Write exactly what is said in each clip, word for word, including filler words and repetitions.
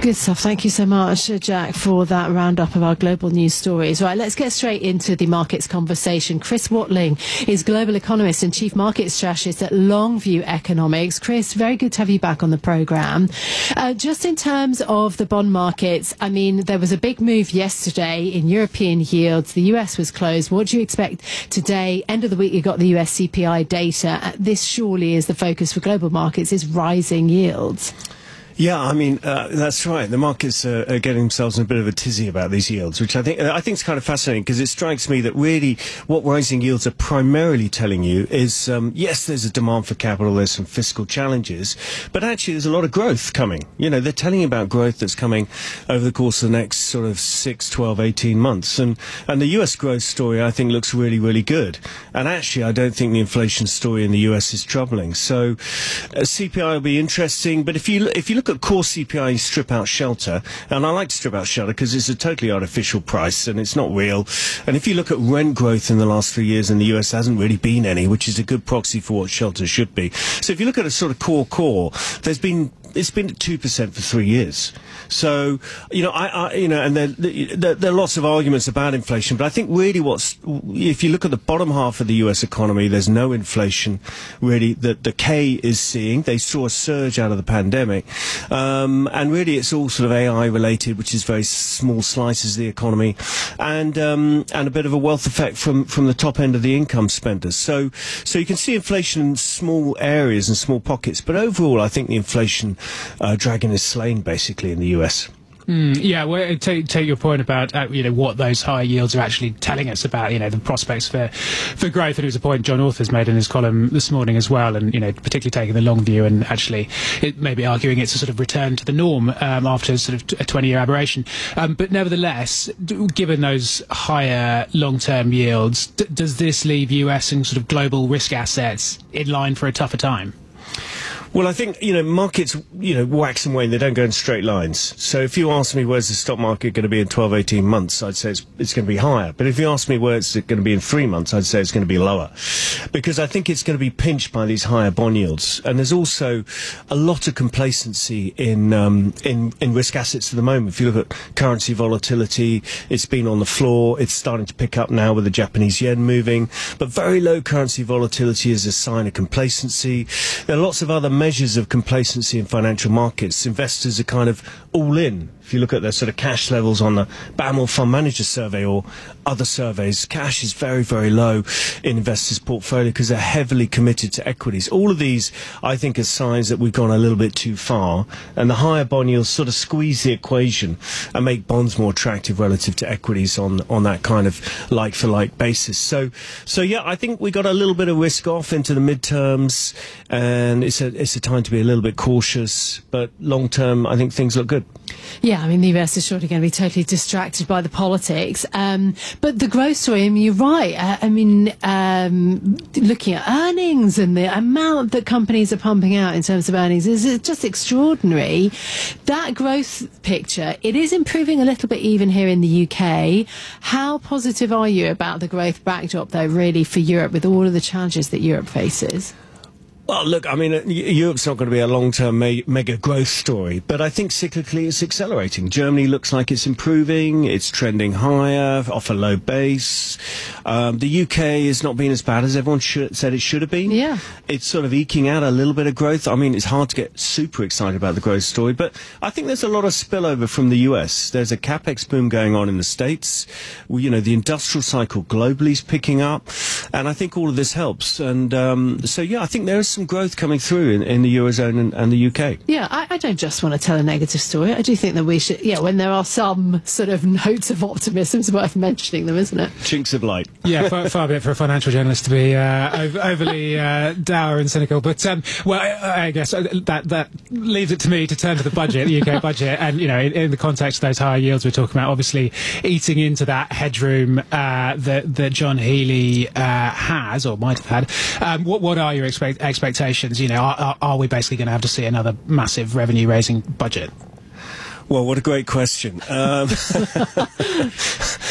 Good stuff. Thank you so much, Jack, for that roundup of our global news stories. Right, let's get straight into the markets conversation. Chris Watling is global economist and chief market strategist at Longview Economics. Chris, very good to have you back on the programme. Uh, just in terms of the bond markets, I mean, there was a big move yesterday in European yields. The U S was closed. What do you expect today? End of the week, you got the U S C P I data. This surely is the focus for global markets, is rising yields. Yeah, I mean, uh, that's right. The markets uh, are getting themselves in a bit of a tizzy about these yields, which I think I think is kind of fascinating, because it strikes me that really what rising yields are primarily telling you is, um, yes, there's a demand for capital, there's some fiscal challenges, but actually there's a lot of growth coming. You know, they're telling you about growth that's coming over the course of the next sort of six, twelve, eighteen months. And, and the U S growth story, I think, looks really, really good. And actually, I don't think the inflation story in the U S is troubling. So uh, C P I will be interesting, but if you, if you look at core C P I, you strip out shelter, and I like to strip out shelter because it's a totally artificial price and it's not real. And if you look at rent growth in the last three years in the U S, hasn't really been any, which is a good proxy for what shelter should be. So if you look at a sort of core core, there's been it's been at two percent for three years. So, you know, I, I you know, and there, there, there are lots of arguments about inflation, but I think really what's, if you look at the bottom half of the U S economy, there's no inflation really that the K is seeing. They saw a surge out of the pandemic. Um, and really it's all sort of A I related, which is very small slices of the economy, and, um, and a bit of a wealth effect from, from the top end of the income spenders. So, so you can see inflation in small areas and small pockets, but overall I think the inflation Uh, dragon is slain, basically, in the U S. Mm, yeah, well, take, take your point about uh, you know what those higher yields are actually telling us about you know the prospects for for growth, and it was a point John Authers made in his column this morning as well, and you know particularly taking the long view and actually it maybe arguing it's a sort of return to the norm um, after sort of a twenty-year aberration. Um, but nevertheless, d- given those higher long-term yields, d- does this leave U S and sort of global risk assets in line for a tougher time? Well, I think, you know, markets, you know, wax and wane. They don't go in straight lines. So if you ask me where's the stock market going to be in twelve, eighteen months, I'd say it's, it's going to be higher. But if you ask me where it's going to be in three months, I'd say it's going to be lower. Because I think it's going to be pinched by these higher bond yields. And there's also a lot of complacency in, um, in, in risk assets at the moment. If you look at currency volatility, it's been on the floor. It's starting to pick up now with the Japanese yen moving. But very low currency volatility is a sign of complacency. There are lots of other measures of complacency in financial markets. Investors are kind of all in. If you look at the sort of cash levels on the B A M L Fund Manager Survey or other surveys, cash is very, very low in investors' portfolio because they're heavily committed to equities. All of these, I think, are signs that we've gone a little bit too far, and the higher bond yields sort of squeeze the equation and make bonds more attractive relative to equities on, on that kind of like-for-like basis. So, so yeah, I think we got a little bit of risk off into the midterms, and it's a, it's a time to be a little bit cautious, but long-term, I think things look good. Yeah, I mean, the U S is surely going to be totally distracted by the politics. Um, but the growth story, I mean, you're right. Uh, I mean, um, looking at earnings and the amount that companies are pumping out in terms of earnings is just extraordinary. That growth picture, it is improving a little bit even here in the U K. How positive are you about the growth backdrop, though, really, for Europe with all of the challenges that Europe faces? Well, look, I mean, Europe's not going to be a long-term me- mega growth story, but I think cyclically it's accelerating. Germany looks like it's improving, it's trending higher, off a low base. Um, the U K has not been as bad as everyone should, said it should have been. Yeah. It's sort of eking out a little bit of growth. I mean, it's hard to get super excited about the growth story, but I think there's a lot of spillover from the U S. There's a capex boom going on in the States. Well, you know, the industrial cycle globally is picking up, and I think all of this helps. And um, so, yeah, I think there is some growth coming through in, in the Eurozone and, and the U K. Yeah, I, I don't just want to tell a negative story. I do think that we should, yeah, when there are some sort of notes of optimism, it's worth mentioning them, isn't it? Chinks of light. Yeah, far, far be it for a financial journalist to be uh, over, overly uh, dour and cynical. But, um, well, I, I guess that that leaves it to me to turn to the budget, the U K budget. And, you know, in, in the context of those higher yields we're talking about, obviously eating into that headroom uh, that, that John Healey uh, has, or might have had. Um, what, what are your expect, expectations? You know, are, are we basically going to have to see another massive revenue-raising budget? Well, what a great question. Um,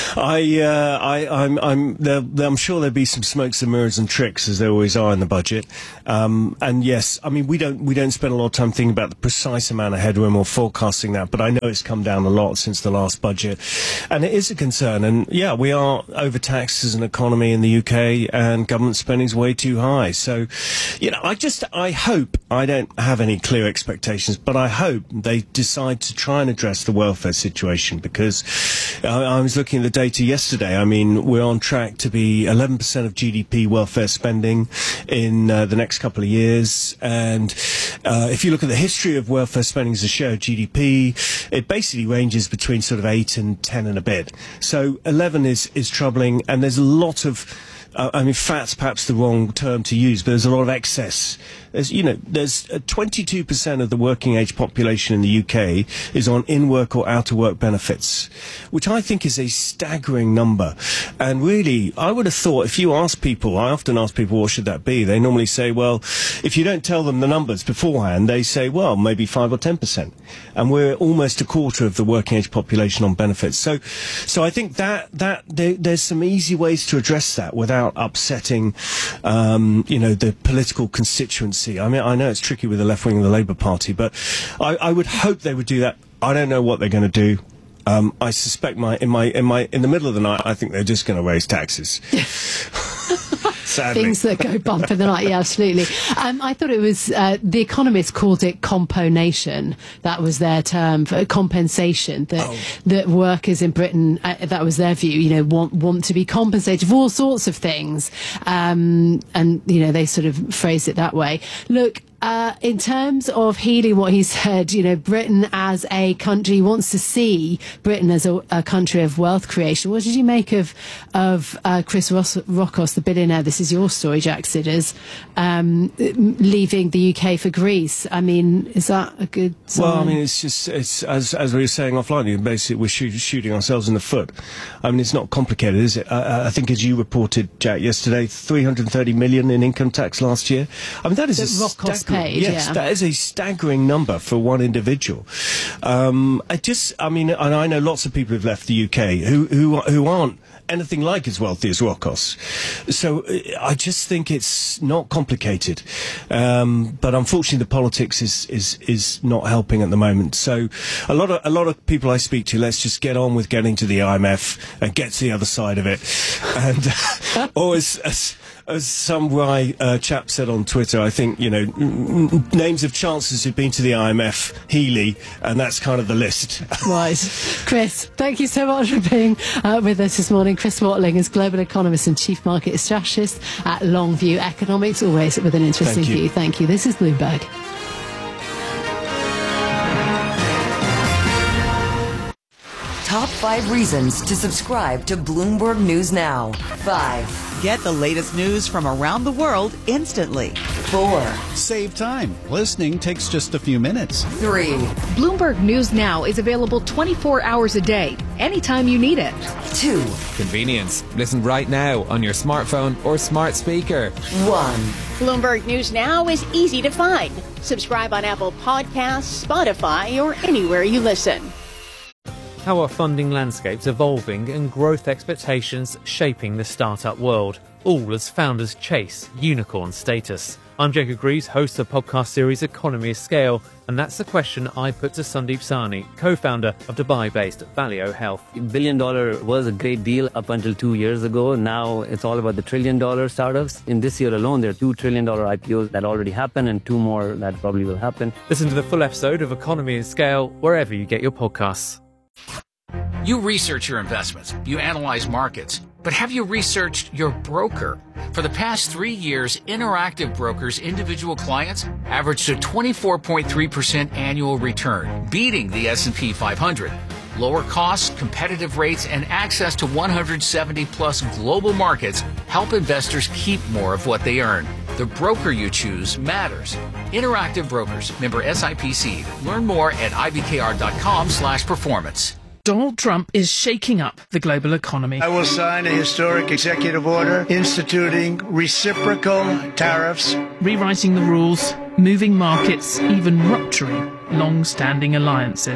I, uh, I, I'm, I'm, there, I'm sure there'll be some smokes and mirrors and tricks, as there always are in the budget. Um, and yes, I mean, we don't, we don't spend a lot of time thinking about the precise amount of headroom or forecasting that, but I know it's come down a lot since the last budget, and it is a concern. And yeah, we are overtaxed as an economy in the U K, and government spending is way too high. So, you know, I just, I hope, I don't have any clear expectations, but I hope they decide to try and address the welfare situation, because I, I was looking at the data yesterday. I mean, we're on track to be eleven percent of G D P welfare spending in uh, the next couple of years. And uh, if you look at the history of welfare spending as a share of G D P, it basically ranges between sort of eight and ten and a bit. So eleven is, is troubling, and there's a lot of Uh, I mean, fat's perhaps the wrong term to use, but there's a lot of excess. There's, you know, there's uh, twenty-two percent of the working age population in the U K is on in-work or out-of-work benefits, which I think is a staggering number. And really, I would have thought, if you ask people, I often ask people, what should that be? They normally say, well, if you don't tell them the numbers beforehand, they say, well, maybe five or ten percent. And we're almost a quarter of the working age population on benefits. So, so I think that, that there, there's some easy ways to address that without upsetting, um, you know, the political constituency. I mean, I know it's tricky with the left wing of the Labour Party, but I, I would hope they would do that. I don't know what they're going to do. Um, I suspect my in my in my in the middle of the night, I think they're just going to raise taxes. Sadly. Things that go bump in the night, yeah, absolutely. Um, I thought it was, uh, The Economist called it componation. That was their term for compensation, that, oh. that workers in Britain, uh, that was their view, you know, want, want to be compensated for all sorts of things. Um, and, you know, they sort of phrased it that way. Look, Uh, in terms of Healey, what he said, you know, Britain as a country, wants to see Britain as a, a country of wealth creation. What did you make of of uh, Chris Ross, Rockos, the billionaire? This is your story, Jack Sidders, um, leaving the U K for Greece. I mean, is that a good sign? Well, I mean, it's just, it's as as we were saying offline, basically we're shoot, shooting ourselves in the foot. I mean, it's not complicated, is it? I, I think, as you reported, Jack, yesterday, three hundred thirty million in income tax last year. I mean, that is that a Rockos Paid, yes, yeah. That is a staggering number for one individual. Um, I just, I mean, and I know lots of people who've left the U K who who who aren't anything like as wealthy as Rockos. So I just think it's not complicated. Um, but unfortunately, the politics is is is not helping at the moment. So a lot of a lot of people I speak to, let's just get on with getting to the I M F and get to the other side of it. And or as, as As some wry uh, chap said on Twitter, I think, you know, n- n- names of chancellors who've been to the I M F, Healey, and that's kind of the list. Right. Chris, thank you so much for being uh, with us this morning. Chris Watling is global economist and chief market strategist at Longview Economics, always with an interesting Thank you. view. Thank you. This is Bloomberg. Top five reasons to subscribe to Bloomberg News Now. Five. Get the latest news from around the world instantly. Four. Save time. Listening takes just a few minutes. Three. Bloomberg News Now is available twenty-four hours a day, anytime you need it. Two. Convenience. Listen right now on your smartphone or smart speaker. One. Bloomberg News Now is easy to find. Subscribe on Apple Podcasts, Spotify, or anywhere you listen. How are funding landscapes evolving and growth expectations shaping the startup world, all as founders chase unicorn status? I'm Jacob Greaves, host of the podcast series Economy of Scale, and that's the question I put to Sandeep Sahni, co-founder of Dubai-based Valeo Health. Billion dollar was a great deal up until two years ago. Now it's all about the trillion dollar startups. In this year alone, there are two trillion dollar I P Os that already happened and two more that probably will happen. Listen to the full episode of Economy of Scale wherever you get your podcasts. You research your investments, you analyze markets, but have you researched your broker? For the past three years, Interactive Brokers' individual clients averaged a twenty-four point three percent annual return, beating the S and P five hundred. Lower costs, competitive rates, and access to one hundred seventy plus global markets help investors keep more of what they earn. The broker you choose matters. Interactive Brokers, member S I P C. Learn more at I B K R dot com slash performance. Donald Trump is shaking up the global economy. I will sign a historic executive order instituting reciprocal tariffs, rewriting the rules, moving markets, even rupturing long-standing alliances.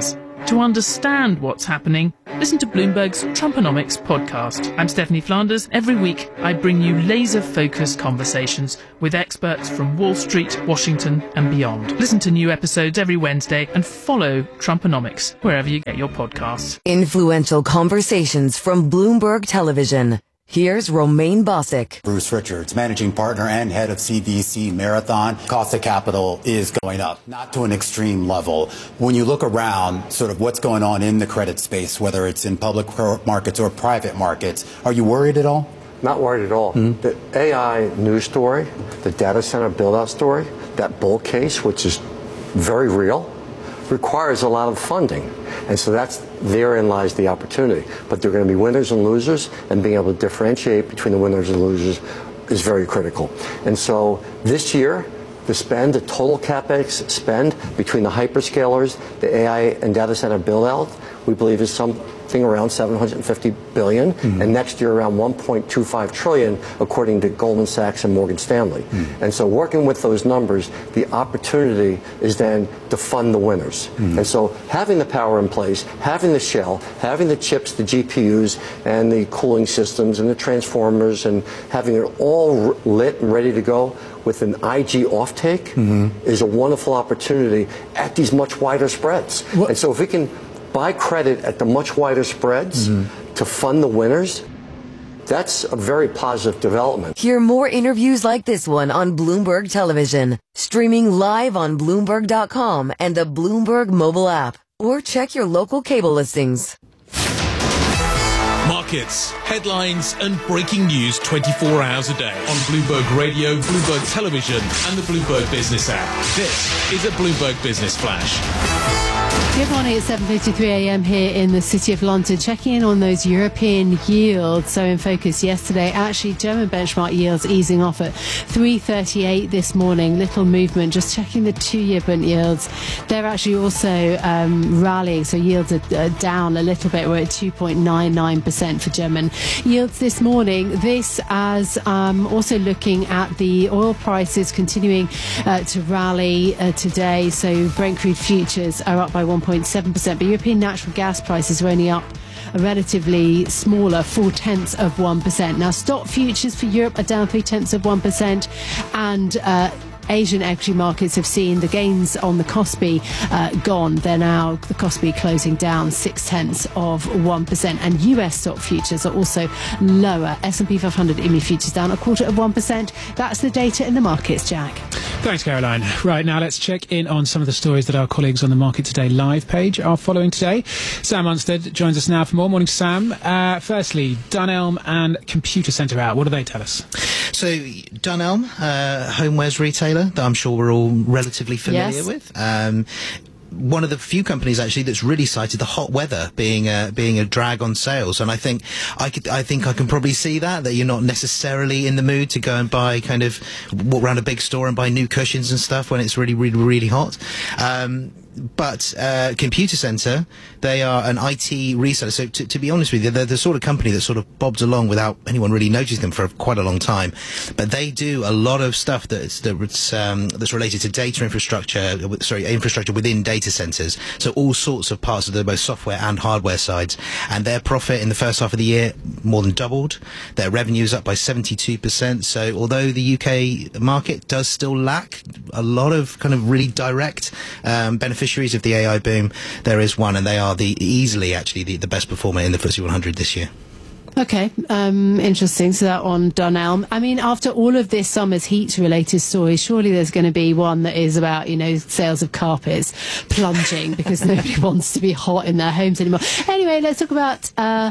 To understand what's happening, listen to Bloomberg's Trumponomics podcast. I'm Stephanie Flanders. Every week, I bring you laser-focused conversations with experts from Wall Street, Washington, and beyond. Listen to new episodes every Wednesday and follow Trumponomics wherever you get your podcasts. Influential conversations from Bloomberg Television. Here's Romaine Bosick. Bruce Richards, managing partner and head of C V C Marathon. Cost of capital is going up, not to an extreme level. When you look around, sort of what's going on in the credit space, whether it's in public markets or private markets, are you worried at all? Not worried at all. Mm-hmm. The A I news story, the data center build-out story, that bull case, which is very real, requires a lot of funding. And so that's, therein lies the opportunity. But there are going to be winners and losers, and being able to differentiate between the winners and losers is very critical. And so this year, the spend, the total CapEx spend between the hyperscalers, the A I and data center build-out, we believe is something around seven hundred fifty billion dollars, mm-hmm. and next year around one point two five trillion dollars, according to Goldman Sachs and Morgan Stanley. Mm-hmm. And so working with those numbers, the opportunity is then to fund the winners. Mm-hmm. And so having the power in place, having the shell, having the chips, the G P Us, and the cooling systems and the transformers, and having it all lit and ready to go with an I G offtake mm-hmm. is a wonderful opportunity at these much wider spreads. What? And so if we can buy credit at the much wider spreads mm-hmm. to fund the winners, that's a very positive development. Hear more interviews like this one on Bloomberg Television, streaming live on Bloomberg dot com and the Bloomberg mobile app, or check your local cable listings. Markets, headlines and breaking news twenty-four hours a day on Bloomberg Radio, Bloomberg Television and the Bloomberg Business app. This is a Bloomberg Business Flash. Good morning, it's seven fifty-three a m here in the City of London. Checking in on those European yields. So in focus yesterday, actually German benchmark yields easing off at three thirty-eight this morning. Little movement. Just checking the two-year Bund yields. They're actually also um, rallying. So yields are uh, down a little bit. We're at two point nine nine percent for German yields this morning. This as um, also looking at the oil prices continuing uh, to rally uh, today. So Brent crude futures are up by one point seven percent, but European natural gas prices are only up a relatively smaller four tenths of one percent. Now, stock futures for Europe are down three tenths of one percent, and uh, Asian equity markets have seen the gains on the Kospi uh, gone. They're now, the Kospi closing down six tenths of one percent. And U S stock futures are also lower. S and P five hundred E M I futures down a quarter of one percent. That's the data in the markets, Jack. Thanks, Caroline. Right, now let's check in on some of the stories that our colleagues on the Market Today live page are following today. Sam Unstead joins us now for more. Morning, Sam. Uh, firstly, Dunelm and Computacenter out. What do they tell us? So, Dunelm, uh, homewares retailer that I'm sure we're all relatively familiar yes. with. Um, one of the few companies actually that's really cited the hot weather being a, being a drag on sales, and I think I could I think I can probably see that that you're not necessarily in the mood to go and buy kind of walk around a big store and buy new cushions and stuff when it's really really really hot. Um, But uh, Computacenter, they are an I T reseller. So to, to be honest with you, they're the sort of company that sort of bobs along without anyone really noticing them for quite a long time. But they do a lot of stuff that's that's, um, that's related to data infrastructure. Sorry, infrastructure within data centers. So all sorts of parts of the both software and hardware sides. And their profit in the first half of the year more than doubled. Their revenue is up by seventy-two percent. So although the U K market does still lack a lot of kind of really direct um, benefits of the A I boom, there is one, and they are the easily actually the, the best performer in the F T S E one hundred this year. Okay, um, interesting. So that on Dunelm. I mean, after all of this summer's heat-related stories, surely there's going to be one that is about, you know, sales of carpets plunging because nobody wants to be hot in their homes anymore. Anyway, let's talk about uh,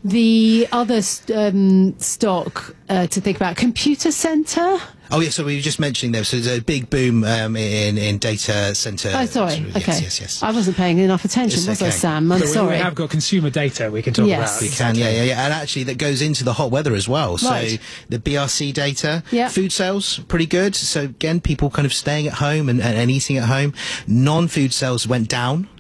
the other um, stock uh, to think about. Computacenter. Oh, yeah, so we were just mentioning there, so there's a big boom um, in, in data center. Oh, sorry. Yes, okay. yes, yes. I wasn't paying enough attention, It's was okay. I, Sam? I'm but sorry. We have got consumer data we can talk yes. about. We can, yeah, yeah, yeah. And actually, that goes into the hot weather as well. Right. So the B R C data, yeah. food sales, pretty good. So again, people kind of staying at home and, and, and eating at home. Non-food sales went down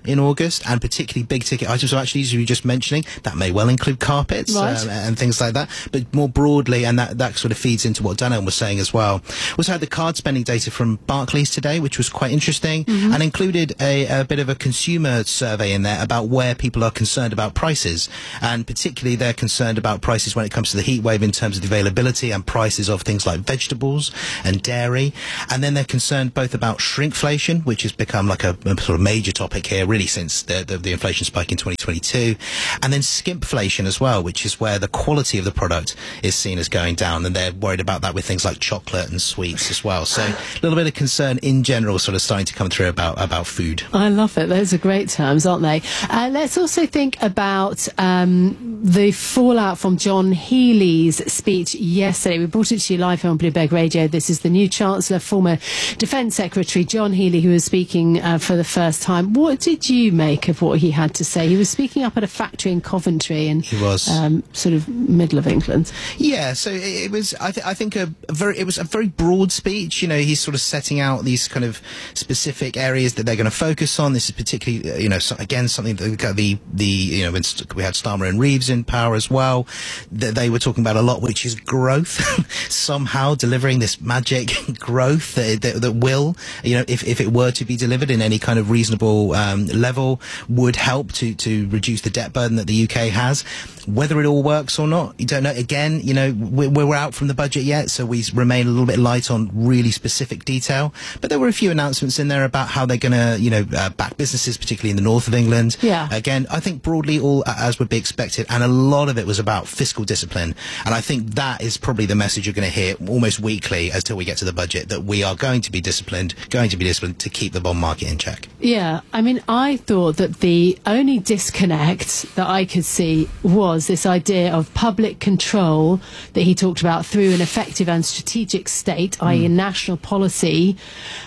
in August, and particularly big ticket items. So actually, as you were just mentioning, that may well include carpets right. um, and things like that. But more broadly, and that, that sort of feeds into what Danone was saying as well. We also had the card spending data from Barclays today, which was quite interesting, mm-hmm. and included a, a bit of a consumer survey in there about where people are concerned about prices. And particularly, they're concerned about prices when it comes to the heat wave in terms of the availability and prices of things like vegetables and dairy. And then they're concerned both about shrinkflation, which has become like a, a sort of major topic here really since the, the, the inflation spike in twenty twenty-two, and then skimpflation as well, which is where the quality of the product is seen as going down, and they're worried about that with things like chocolate and sweets as well. So a little bit of concern in general sort of starting to come through about, about food. I love it. Those are great terms, aren't they? Uh, let's also think about um, the fallout from John Healey's speech yesterday. We brought it to you live on Bloomberg Radio. This is the new Chancellor, former Defence Secretary John Healey, who was speaking uh, for the first time. What did you make of what he had to say? He was speaking up at a factory in Coventry, and he was um, sort of middle of England. Yeah, so it, it was. I, th- I think a, a very. It was a very broad speech. You know, he's sort of setting out these kind of specific areas that they're going to focus on. This is particularly, uh, you know, so again something that the the you know when st- we had Starmer and Reeves in power as well, that they were talking about a lot, which is growth. Somehow delivering this magic growth that, that, that will, you know, if, if it were to be delivered in any kind of reasonable um, level, would help to, to reduce the debt burden that the U K has. Whether it all works or not, you don't know. Again, you know, we're, we're out from the budget yet, so we remain a little bit light on really specific detail. But there were a few announcements in there about how they're going to, you know, uh, back businesses, particularly in the north of England. Yeah. Again, I think broadly all as would be expected, and a lot of it was about fiscal discipline. And I think that is probably the message you're going to hear almost weekly until we get to the budget, that we are going to be disciplined, going to be disciplined to keep the bond market in check. Yeah, I mean, I thought that the only disconnect that I could see was this idea of public control that he talked about through an effective and strategic state, that is a national policy,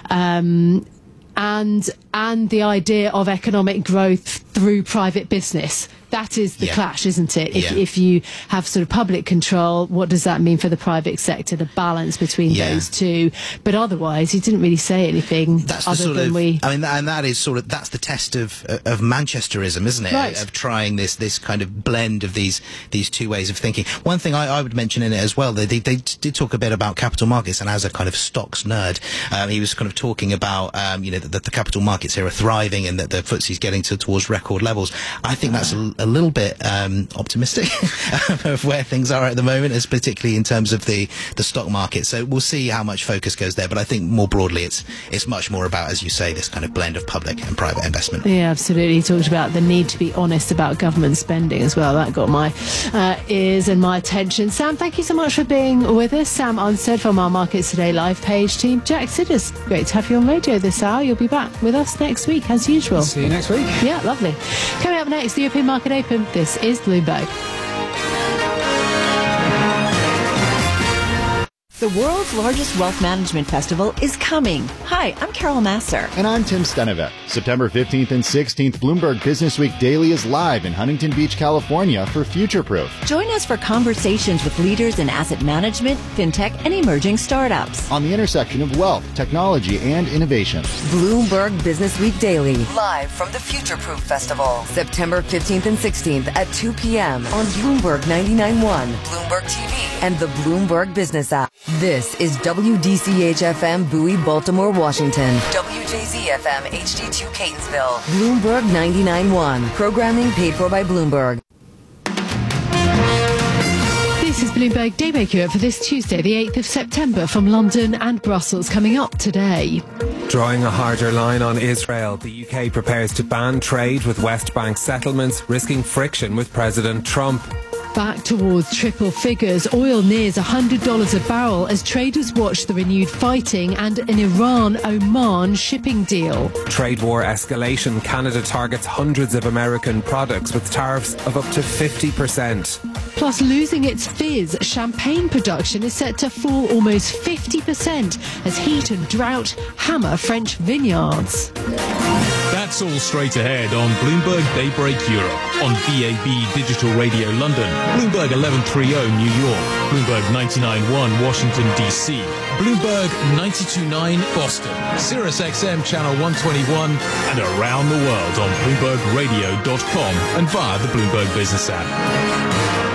um, and and the idea of economic growth through private business. That is the yeah. clash, isn't it? If, yeah. if you have sort of public control, what does that mean for the private sector, the balance between yeah. those two? But otherwise, he didn't really say anything that's the other sort than of, we... I mean, and that is sort of, that's the test of of Manchesterism, isn't it? Right. Of trying this this kind of blend of these these two ways of thinking. One thing I, I would mention in it as well, they, they, they did talk a bit about capital markets, and as a kind of stocks nerd, um, he was kind of talking about, um, you know, that the capital markets here are thriving and that the F T S E is getting to, towards record levels. I think that's a, a little bit... Um, Um, optimistic of where things are at the moment, as particularly in terms of the, the stock market. So we'll see how much focus goes there. But I think more broadly, it's it's much more about, as you say, this kind of blend of public and private investment. Yeah, absolutely. He talked about the need to be honest about government spending as well. That got my uh, ears and my attention. Sam, thank you so much for being with us. Sam Unstead from our Markets Today live page team. Jack Sidders, great to have you on radio this hour. You'll be back with us next week, as usual. See you next week. Yeah, lovely. Coming up next, the European Market Open. This is Bloomberg. The world's largest wealth management festival is coming. Hi, I'm Carol Masser. And I'm Tim Stenevec. September fifteenth and sixteenth, Bloomberg Business Week Daily is live in Huntington Beach, California for Future Proof. Join us for conversations with leaders in asset management, fintech, and emerging startups. On the intersection of wealth, technology, and innovation. Bloomberg Business Week Daily, live from the Future Proof Festival. September fifteenth and sixteenth at two p.m. on Bloomberg ninety-nine point one, Bloomberg T V, and the Bloomberg Business app. This is W D C H F M Bowie, Baltimore, Washington. W J Z F M H D two Catonsville. Bloomberg ninety-nine point one. Programming paid for by Bloomberg. This is Bloomberg Daybreak Europe for this Tuesday, the eighth of September, from London and Brussels. Coming up today. Drawing a harder line on Israel, the U K prepares to ban trade with West Bank settlements, risking friction with President Trump. Back towards triple figures, oil nears one hundred dollars a barrel as traders watch the renewed fighting and an Iran-Oman shipping deal. Trade war escalation, Canada targets hundreds of American products with tariffs of up to fifty percent. Plus, losing its fizz, champagne production is set to fall almost fifty percent as heat and drought hammer French vineyards. That's all straight ahead on Bloomberg Daybreak Europe, on D A B Digital Radio London, Bloomberg eleven thirty New York, Bloomberg ninety-nine point one Washington, D C, Bloomberg ninety-two point nine Boston, Sirius X M Channel one twenty-one, and around the world on Bloomberg Radio dot com and via the Bloomberg Business app.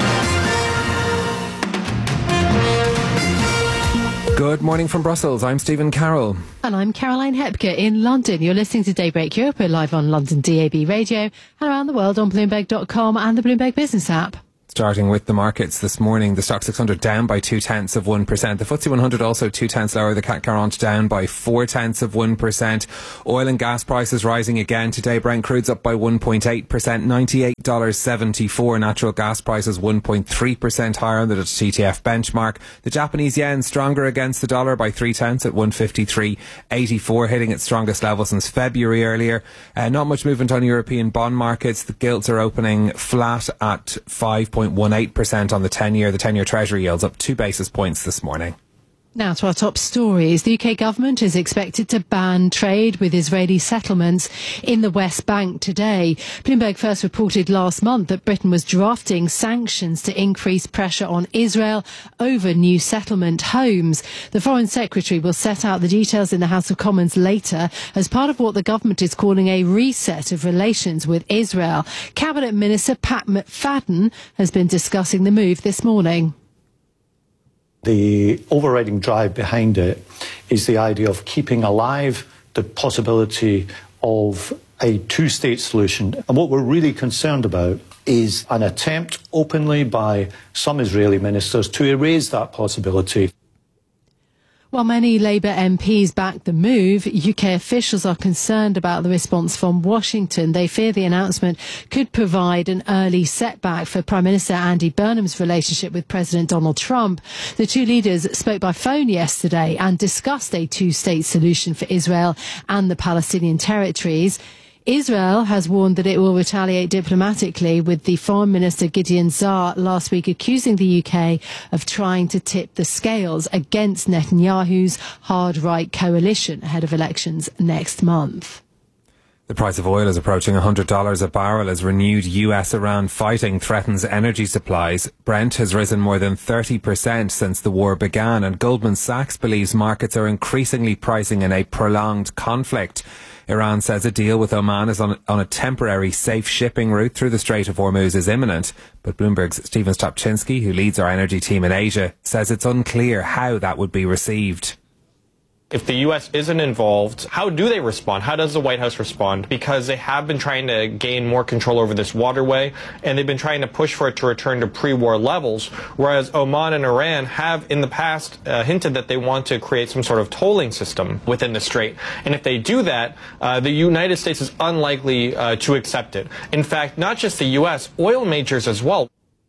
Good morning from Brussels. I'm Stephen Carroll. And I'm Caroline Hepker in London. You're listening to Daybreak Europe. We're live on London D A B Radio and around the world on Bloomberg dot com and the Bloomberg Business app. Starting with the markets this morning, the Stock six hundred down by two tenths of one percent. The F T S E one hundred also two tenths lower. The C A C quarante down by four tenths of one percent. Oil and gas prices rising again today. Brent crude's up by one point eight percent, ninety-eight dollars seventy-four. Natural gas prices one point three percent higher under the T T F benchmark. The Japanese yen stronger against the dollar by three tenths at one fifty-three eighty-four, hitting its strongest level since February earlier. Uh, not much movement on European bond markets. The gilts are opening flat at five point one eight percent on the ten-year. The ten-year Treasury yields up two basis points this morning. Now to our top stories. The U K government is expected to ban trade with Israeli settlements in the West Bank today. Bloomberg first reported last month that Britain was drafting sanctions to increase pressure on Israel over new settlement homes. The Foreign Secretary will set out the details in the House of Commons later as part of what the government is calling a reset of relations with Israel. Cabinet Minister Pat McFadden has been discussing the move this morning. The overriding drive behind it is the idea of keeping alive the possibility of a two-state solution. And what we're really concerned about is an attempt openly by some Israeli ministers to erase that possibility. While many Labour M Ps back the move, U K officials are concerned about the response from Washington. They fear the announcement could provide an early setback for Prime Minister Andy Burnham's relationship with President Donald Trump. The two leaders spoke by phone yesterday and discussed a two-state solution for Israel and the Palestinian territories. Israel has warned that it will retaliate diplomatically, with the Foreign Minister Gideon Saar last week accusing the U K of trying to tip the scales against Netanyahu's hard-right coalition ahead of elections next month. The price of oil is approaching one hundred dollars a barrel as renewed U S Iran fighting threatens energy supplies. Brent has risen more than thirty percent since the war began, and Goldman Sachs believes markets are increasingly pricing in a prolonged conflict. Iran says a deal with Oman is on, on a temporary safe shipping route through the Strait of Hormuz is imminent. But Bloomberg's Stephen Stopczynski, who leads our energy team in Asia, says it's unclear how that would be received. If the U S isn't involved, how do they respond? How does the White House respond? Because they have been trying to gain more control over this waterway, and they've been trying to push for it to return to pre-war levels, whereas Oman and Iran have in the past uh, hinted that they want to create some sort of tolling system within the strait. And if they do that, uh, the United States is unlikely uh, to accept it. In fact, not just the U S, oil majors as well.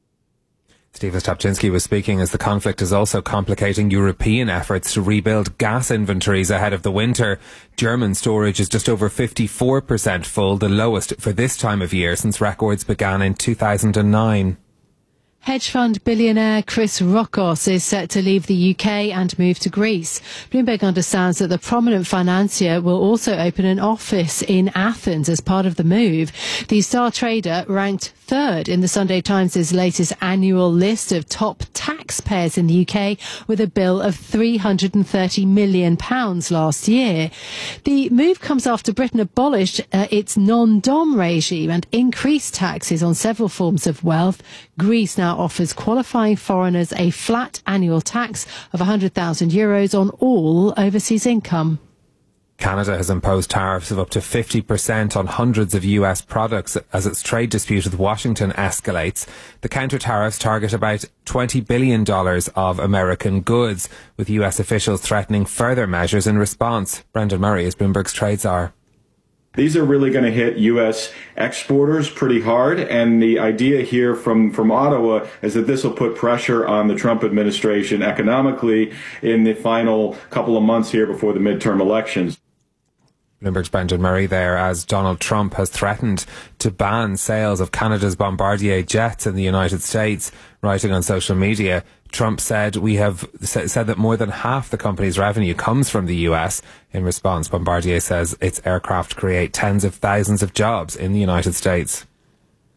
Stephen Stopczynski was speaking as the conflict is also complicating European efforts to rebuild gas inventories ahead of the winter. German storage is just over fifty-four percent full, the lowest for this time of year since records began in two thousand nine. Hedge fund billionaire Chris Rockos is set to leave the U K and move to Greece. Bloomberg understands that the prominent financier will also open an office in Athens as part of the move. The star trader ranked third in the Sunday Times' latest annual list of top taxpayers in the U K with a bill of three hundred thirty million pounds last year. The move comes after Britain abolished uh, its non-dom regime and increased taxes on several forms of wealth. Greece now offers qualifying foreigners a flat annual tax of one hundred thousand euros on all overseas income. Canada has imposed tariffs of up to fifty percent on hundreds of U S products as its trade dispute with Washington escalates. The counter-tariffs target about twenty billion dollars of American goods, with U S officials threatening further measures in response. Brendan Murray is Bloomberg's trade czar. These are really going to hit U S exporters pretty hard, and the idea here from, from Ottawa is that this will put pressure on the Trump administration economically in the final couple of months here before the midterm elections. Bloomberg's Brendan Murray there, as Donald Trump has threatened to ban sales of Canada's Bombardier jets in the United States. Writing on social media, Trump said we have said that more than half the company's revenue comes from the U S. In response, Bombardier says its aircraft create tens of thousands of jobs in the United States.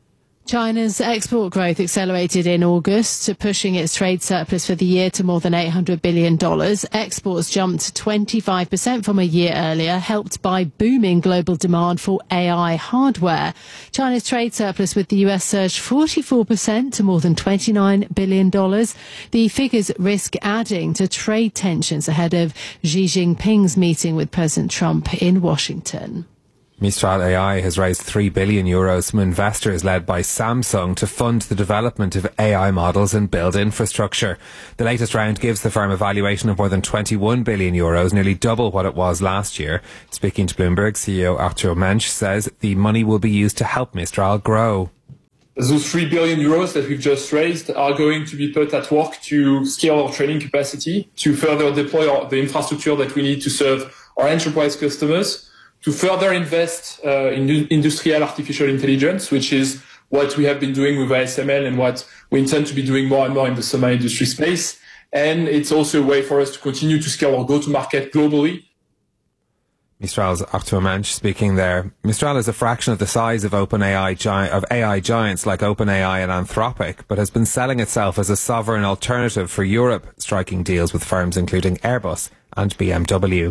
China's export growth accelerated in August, pushing its trade surplus for the year to more than eight hundred billion dollars. Exports jumped twenty-five percent from a year earlier, helped by booming global demand for A I hardware. China's trade surplus with the U S surged forty-four percent to more than twenty-nine billion dollars. The figures risk adding to trade tensions ahead of Xi Jinping's meeting with President Trump in Washington. Mistral A I has raised three billion euros from investors led by Samsung to fund the development of A I models and build infrastructure. The latest round gives the firm a valuation of more than twenty-one billion euros, nearly double what it was last year. Speaking to Bloomberg, C E O Arthur Mensch says the money will be used to help Mistral grow. Those three billion euros that we've just raised are going to be put at work to scale our training capacity, to further deploy our, the infrastructure that we need to serve our enterprise customers, to further invest uh, in industrial artificial intelligence, which is what we have been doing with A S M L and what we intend to be doing more and more in the semi-industry space. And it's also a way for us to continue to scale our go-to-market globally. Mistral's Arthur Mensch speaking there. Mistral is a fraction of the size of OpenAI gi- of A I giants like OpenAI and Anthropic, but has been selling itself as a sovereign alternative for Europe, striking deals with firms including Airbus and B M W.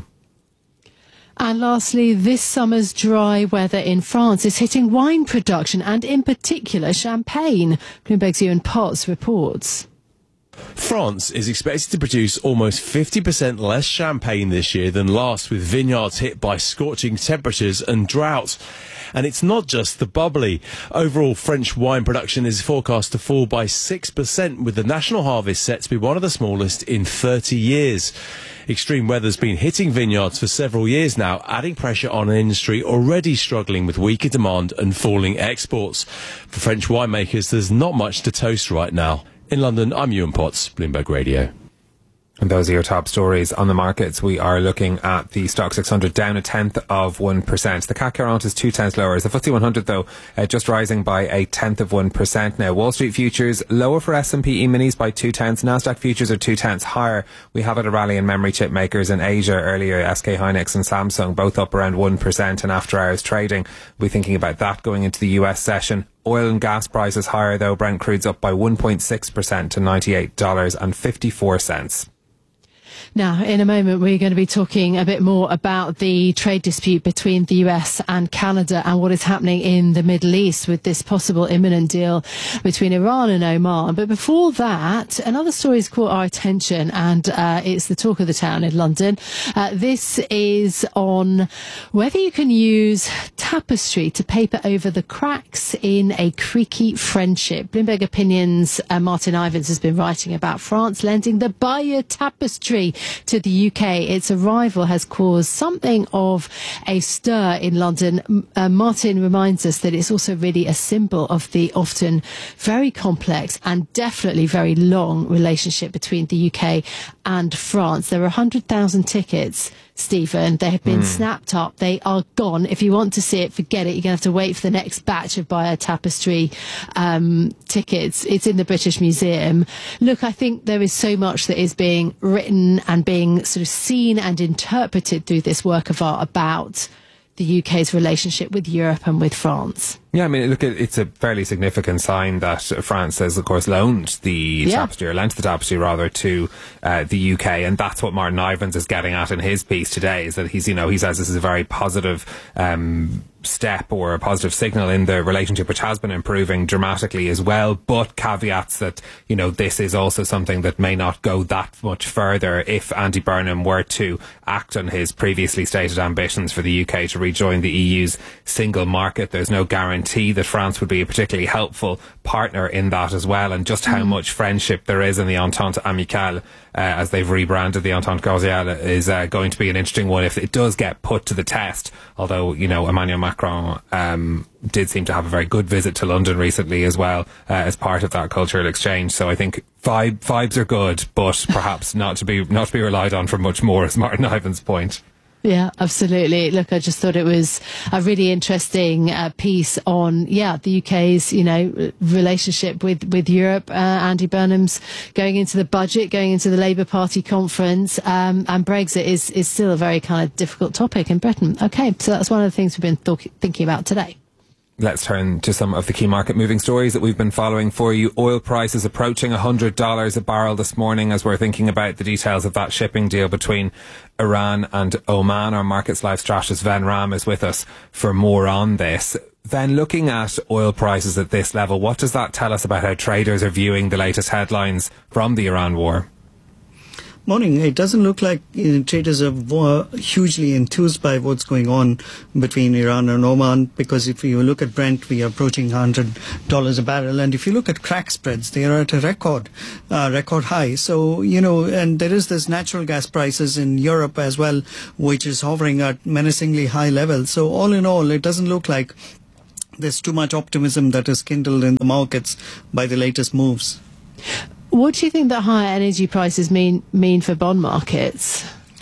And lastly, this summer's dry weather in France is hitting wine production and in particular champagne. Bloomberg's Ewan Potts reports. France is expected to produce almost fifty percent less champagne this year than last, with vineyards hit by scorching temperatures and drought. And it's not just the bubbly. Overall, French wine production is forecast to fall by six percent, with the national harvest set to be one of the smallest in thirty years. Extreme weather's been hitting vineyards for several years now, adding pressure on an industry already struggling with weaker demand and falling exports. For French winemakers, there's not much to toast right now. In London, I'm Ewan Potts, Bloomberg Radio. And those are your top stories on the markets. We are looking at the Stock six hundred down a tenth of one percent. The C A C quarante is two tenths lower. The F T S E one hundred, though, uh, just rising by a tenth of one percent now. Wall Street futures lower for S and P E-minis by two tenths. Nasdaq futures are two tenths higher. We have had a rally in memory chip makers in Asia earlier. S K Hynix and Samsung both up around one percent in after hours trading. We'll be thinking about that going into the U S session. Oil and gas prices higher, though. Brent crude's up by one point six percent to ninety-eight dollars and fifty-four cents. Now, in a moment, we're going to be talking a bit more about the trade dispute between the U S and Canada and what is happening in the Middle East with this possible imminent deal between Iran and Oman. But before that, another story has caught our attention, and uh, it's the talk of the town in London. Uh, this is on whether you can use tapestry to paper over the cracks in a creaky friendship. Bloomberg Opinion's uh, Martin Ivins has been writing about France lending the Bayeux tapestry to the U K. Its arrival has caused something of a stir in London. Uh, Martin reminds us that it's also really a symbol of the often very complex and definitely very long relationship between the U K and France. There are one hundred thousand tickets, Stephen. They have been mm. snapped up. They are gone. If you want to see it, forget it. You're going to have to wait for the next batch of Bayeux tapestry um, tickets. It's in the British Museum. Look, I think there is so much that is being written and being sort of seen and interpreted through this work of art about the U K's relationship with Europe and with France. Yeah, I mean, look, it's a fairly significant sign that France has, of course, loaned the yeah. tapestry, or lent the tapestry, rather, to uh, the U K, and that's what Martin Ivins is getting at in his piece today, is that he's, you know, he says this is a very positive um, step or a positive signal in the relationship, which has been improving dramatically as well, but caveats that, you know, this is also something that may not go that much further if Andy Burnham were to act on his previously stated ambitions for the U K to rejoin the E U's single market. There's no guarantee that France would be a particularly helpful partner in that as well, and just how mm. much friendship there is in the Entente Amicale, uh, as they've rebranded the Entente Cordiale, is uh, going to be an interesting one if it does get put to the test. Although, you know, Emmanuel Macron um, did seem to have a very good visit to London recently as well, uh, as part of that cultural exchange. So I think vibe, vibes are good, but perhaps not to be not to be relied on for much more, is Martin Ivins' point. Yeah, absolutely. Look, I just thought it was a really interesting uh, piece on, yeah, the U K's, you know, relationship with, with Europe. Uh, Andy Burnham's going into the budget, going into the Labour Party conference, um, and Brexit is, is still a very kind of difficult topic in Britain. Okay, so that's one of the things we've been th- thinking about today. Let's turn to some of the key market moving stories that we've been following for you. Oil prices approaching one hundred dollars a barrel this morning as we're thinking about the details of that shipping deal between Iran and Oman. Our Markets Live strategist Ven Ram is with us for more on this. Then, looking at oil prices at this level, what does that tell us about how traders are viewing the latest headlines from the Iran war? Morning. It doesn't look like uh, traders are uh, hugely enthused by what's going on between Iran and Oman, because if you look at Brent, we are approaching one hundred dollars a barrel. And if you look at crack spreads, they are at a record, uh, record high. So, you know, and there is this natural gas prices in Europe as well, which is hovering at menacingly high levels. So all in all, it doesn't look like there's too much optimism that is kindled in the markets by the latest moves. What do you think that higher energy prices mean mean for bond markets?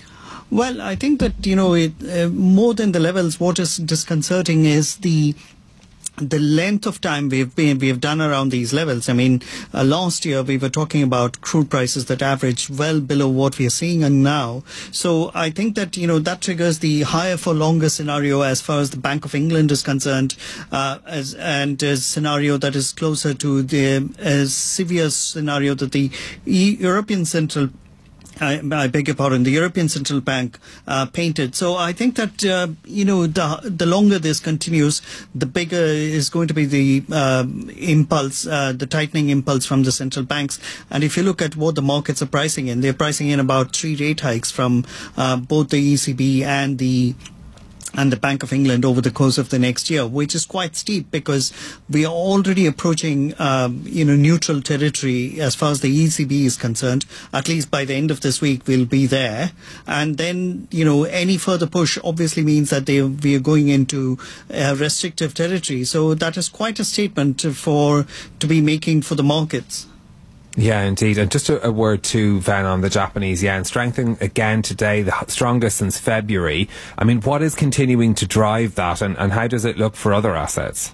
Well, I think that, you know, it, uh, more than the levels, what is disconcerting is the the length of time we've been, we've done around these levels. I mean, uh, last year we were talking about crude prices that averaged well below what we are seeing and now. So I think that, you know, that triggers the higher for longer scenario as far as the Bank of England is concerned, uh, as, and a scenario that is closer to the uh, severe scenario that the e- European Central I, I beg your pardon, the European Central Bank uh, painted. So I think that, uh, you know, the the longer this continues, the bigger is going to be the uh, impulse, uh, the tightening impulse from the central banks. And if you look at what the markets are pricing in, they're pricing in about three rate hikes from uh, both the E C B and the and the Bank of England over the course of the next year, which is quite steep because we are already approaching, um, you know, neutral territory as far as the E C B is concerned. At least by the end of this week, we'll be there. And then, you know, any further push obviously means that they, we are going into uh, restrictive territory. So that is quite a statement for to be making for the markets. Yeah, indeed. And just a, a word to Ven on the Japanese yen. Strengthening again today, the strongest since February. I mean, what is continuing to drive that, and, and how does it look for other assets?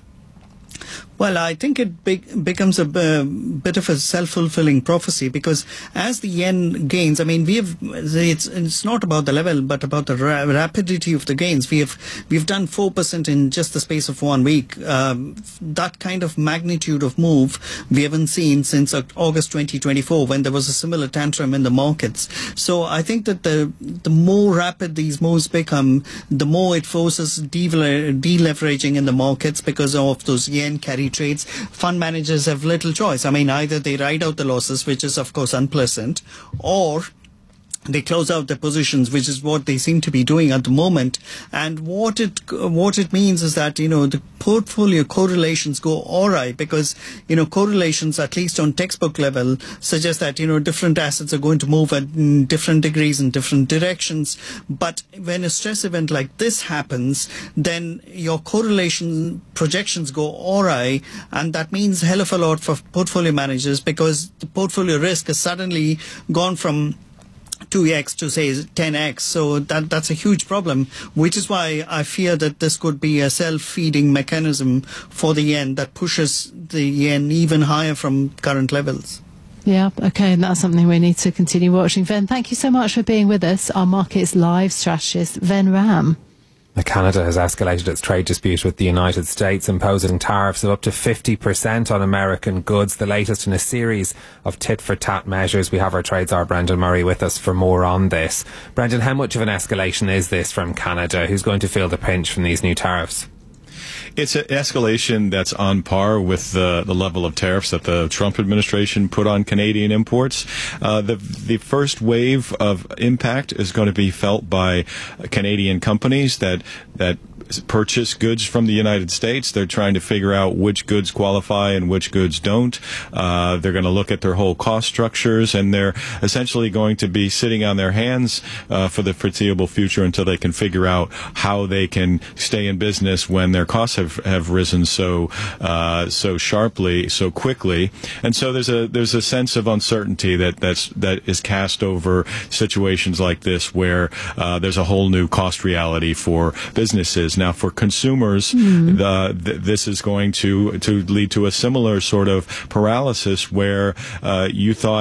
Well, I think it be- becomes a uh, bit of a self-fulfilling prophecy because as the yen gains, I mean, we have it's it's not about the level, but about the ra- rapidity of the gains. We have we've done four percent in just the space of one week. Um, that kind of magnitude of move we haven't seen since August twenty twenty-four, when there was a similar tantrum in the markets. So I think that the the more rapid these moves become, the more it forces dele- deleveraging in the markets because of those yen carry trades. Fund managers have little choice. I mean, either they ride out the losses, which is of course unpleasant, or they close out their positions, which is what they seem to be doing at the moment. And what it what it means is that, you know, the portfolio correlations go awry because, you know, correlations, at least on textbook level, suggest that, you know, different assets are going to move at different degrees in different directions. But when a stress event like this happens, then your correlation projections go awry, and that means hell of a lot for portfolio managers because the portfolio risk has suddenly gone from two x to say ten x. So that that's a huge problem, which is why I fear that this could be a self-feeding mechanism for the yen that pushes the yen even higher from current levels. Yeah, okay, and that's something we need to continue watching. Ven, thank you so much for being with us. Our Markets Live strategist, Ven Ram. Canada has escalated its trade dispute with the United States, imposing tariffs of up to fifty percent on American goods, the latest in a series of tit-for-tat measures. We have our trade czar Brendan Murray with us for more on this. Brendan, how much of an escalation is this from Canada? Who's going to feel the pinch from these new tariffs? It's an escalation that's on par with the, the level of tariffs that the Trump administration put on Canadian imports. Uh, the the first wave of impact is going to be felt by Canadian companies that that purchase goods from the United States. They're trying to figure out which goods qualify and which goods don't. Uh, they're going to look at their whole cost structures, and they're essentially going to be sitting on their hands uh, for the foreseeable future until they can figure out how they can stay in business when their costs have, have risen so uh, so sharply, so quickly. And so there's a there's a sense of uncertainty that that's that is cast over situations like this, where uh, there's a whole new cost reality for businesses. Now, for consumers, mm. the, th- this is going to to lead to a similar sort of paralysis where uh, you thought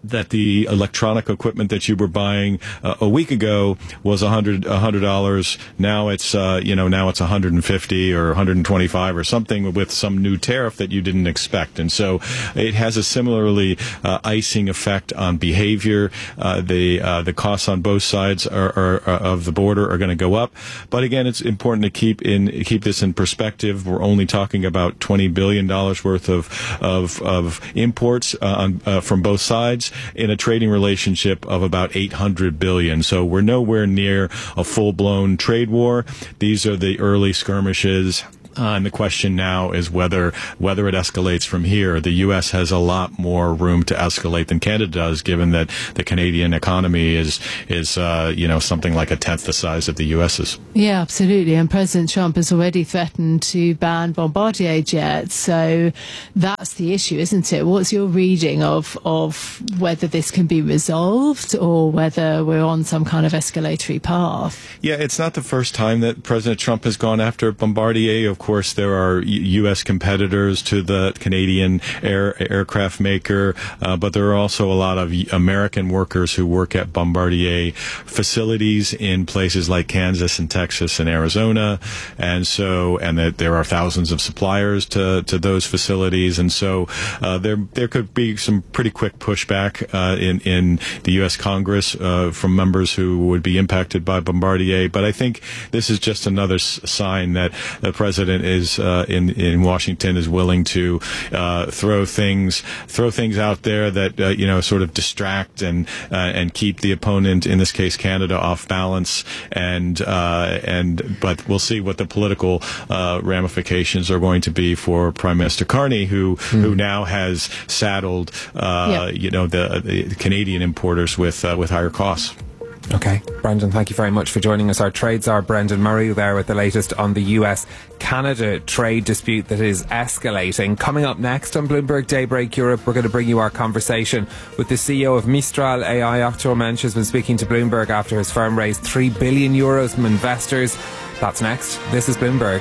that the electronic equipment that you were buying uh, a week ago was a hundred a hundred dollars. Now it's uh, you know now it's a hundred and fifty or a hundred and twenty five or something with some new tariff that you didn't expect, and so it has a similarly uh, icing effect on behavior. Uh, the uh, the costs on both sides are, are, are of the border are going to go up, but again, it's important to keep in keep this in perspective. We're only talking about twenty billion dollars worth of of of imports uh, on, uh, from both sides, in a trading relationship of about eight hundred billion dollars. So we're nowhere near a full-blown trade war. These are the early skirmishes. Uh, and the question now is whether whether it escalates from here. The U S has a lot more room to escalate than Canada does, given that the Canadian economy is is uh, you know something like a tenth the size of the US's. Yeah, absolutely. And President Trump has already threatened to ban Bombardier jets. So that's the issue, isn't it? What's your reading of of whether this can be resolved or whether we're on some kind of escalatory path? Yeah, it's not the first time that President Trump has gone after Bombardier. Of course, there are U S competitors to the Canadian air, aircraft maker, uh, but there are also a lot of American workers who work at Bombardier facilities in places like Kansas and Texas and Arizona, and so and that there are thousands of suppliers to to those facilities, and so uh, there there could be some pretty quick pushback uh, in in the U S Congress uh, from members who would be impacted by Bombardier. But I think this is just another s- sign that the president is uh, in in Washington is willing to uh, throw things throw things out there that uh, you know sort of distract and uh, and keep the opponent, in this case Canada, off balance, and uh, and but we'll see what the political uh, ramifications are going to be for Prime Minister Carney, who mm. who now has saddled uh, yeah. you know the, the Canadian importers with uh, with higher costs. Okay, Brendan, thank you very much for joining us. Our trades are Brendan Murray there with the latest on the U S Canada trade dispute that is escalating. Coming up next on Bloomberg Daybreak Europe, we're going to bring you our conversation with the C E O of Mistral A I. Akhtar Mensch has been speaking to Bloomberg after his firm raised three billion euros from investors. That's next. This is Bloomberg.